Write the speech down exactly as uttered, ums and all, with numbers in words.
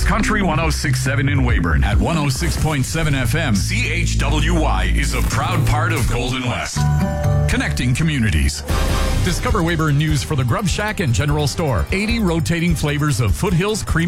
West Country one oh six point seven in Weyburn. At one oh six point seven F M, C H W Y is a proud part of Golden West. Connecting communities. Discover Weyburn news for the Grub Shack and General Store. eighty rotating flavors of Foothills Cream